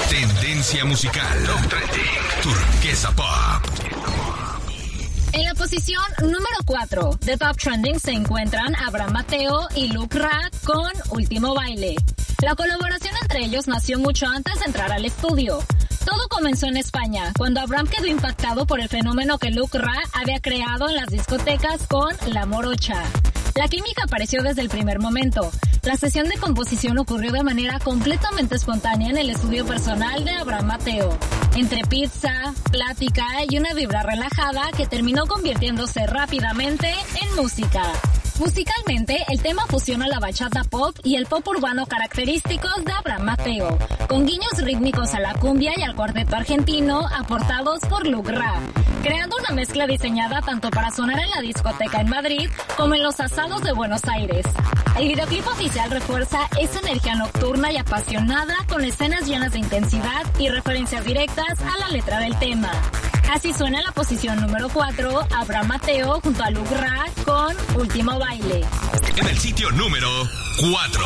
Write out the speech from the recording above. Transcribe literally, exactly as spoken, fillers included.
Tendencia musical. Top Trending. Turquesa Pop. En la posición número cuatro de Top Trending se encuentran Abraham Mateo y Luke Ra con Último Baile. La colaboración entre ellos nació mucho antes de entrar al estudio. Todo comenzó en España, cuando Abraham quedó impactado por el fenómeno que Luke Ra había creado en las discotecas con La Morocha. La química apareció desde el primer momento. La sesión de composición ocurrió de manera completamente espontánea en el estudio personal de Abraham Mateo, entre pizza, plática y una vibra relajada que terminó convirtiéndose rápidamente en música. Musicalmente, el tema fusiona la bachata pop y el pop urbano característicos de Abraham Mateo, con guiños rítmicos a la cumbia y al cuarteto argentino aportados por Luke Ra, creando una mezcla diseñada tanto para sonar en la discoteca en Madrid como en los asados de Buenos Aires. El videoclip oficial refuerza esa energía nocturna y apasionada con escenas llenas de intensidad y referencias directas a la letra del tema. Así suena en la posición número cuatro, Abraham Mateo junto a Luke Ra con Último Baile. En el sitio número cuatro.